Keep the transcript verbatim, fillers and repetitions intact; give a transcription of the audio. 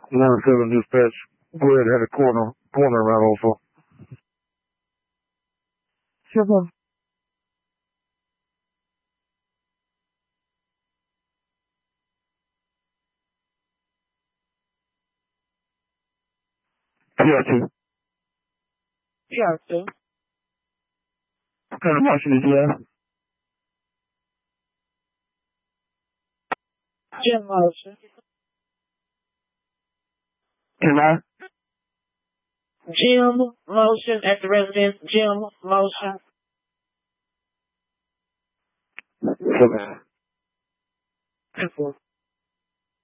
one seven dispatch. Go ahead, had a corner, corner around also. seven. P R two. P R two. What kind of motion did you have? Gym motion. Can I? Gym motion at the residence. Gym motion. Seven. Ten four.